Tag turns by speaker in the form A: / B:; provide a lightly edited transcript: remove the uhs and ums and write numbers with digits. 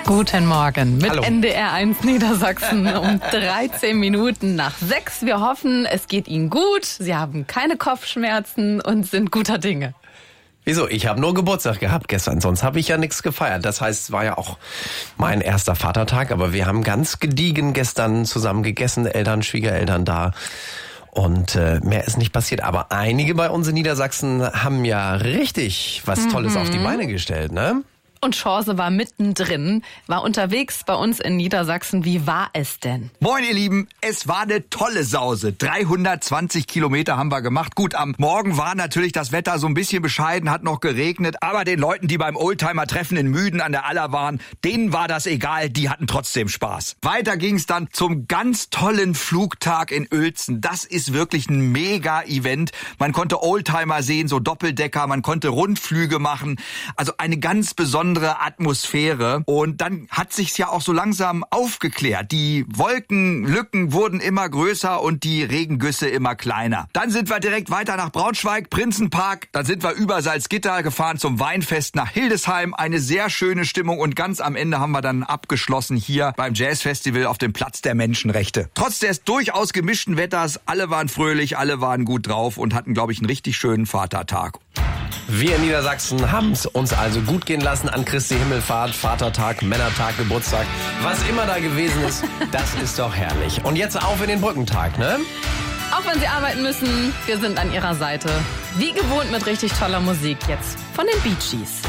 A: Guten Morgen mit
B: Hallo.
A: NDR1 Niedersachsen um 13 Minuten nach 6. Wir hoffen, es geht Ihnen gut, Sie haben keine Kopfschmerzen und sind guter Dinge.
B: Wieso? Ich habe nur Geburtstag gehabt gestern, sonst habe ich ja nichts gefeiert. Das heißt, es war ja auch mein erster Vatertag, aber wir haben ganz gediegen gestern zusammen gegessen, Eltern, Schwiegereltern da. Und mehr ist nicht passiert. Aber einige bei uns in Niedersachsen haben ja richtig was Tolles auf die Beine gestellt, ne?
A: Und Chance war mittendrin, war unterwegs bei uns in Niedersachsen. Wie war es denn?
C: Moin ihr Lieben, es war eine tolle Sause. 320 Kilometer haben wir gemacht. Gut, am Morgen war natürlich das Wetter so ein bisschen bescheiden, hat noch geregnet. Aber den Leuten, die beim Oldtimer-Treffen in Müden an der Aller waren, denen war das egal, die hatten trotzdem Spaß. Weiter ging es dann zum ganz tollen Flugtag in Uelzen. Das ist wirklich ein Mega-Event. Man konnte Oldtimer sehen, so Doppeldecker, man konnte Rundflüge machen. Also eine ganz besondere Atmosphäre. Und dann hat sich's ja auch so langsam aufgeklärt. Die Wolkenlücken wurden immer größer und die Regengüsse immer kleiner. Dann sind wir direkt weiter nach Braunschweig, Prinzenpark. Dann sind wir über Salzgitter gefahren zum Weinfest nach Hildesheim. Eine sehr schöne Stimmung und ganz am Ende haben wir dann abgeschlossen hier beim Jazzfestival auf dem Platz der Menschenrechte. Trotz des durchaus gemischten Wetters, alle waren fröhlich, alle waren gut drauf und hatten, glaube ich, einen richtig schönen Vatertag.
B: Wir in Niedersachsen haben es uns also gut gehen lassen an Christi Himmelfahrt, Vatertag, Männertag, Geburtstag. Was immer da gewesen ist, das ist doch herrlich. Und jetzt auf in den Brückentag, ne?
A: Auch wenn Sie arbeiten müssen, wir sind an Ihrer Seite. Wie gewohnt mit richtig toller Musik jetzt von den Bee Gees.